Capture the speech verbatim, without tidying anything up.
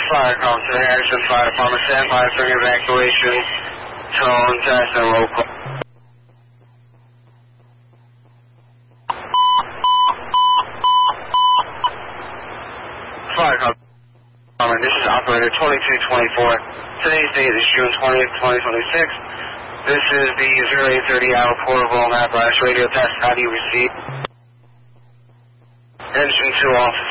Fire call to the Harrison Fire Department, stand by for evacuation, tone, test, and local. Fire call. This is operator twenty-two twenty-four. Today's date is June twentieth, twenty twenty-six. This is the zero eight thirty hour portable apparatus radio test. How do you receive? Engine two off.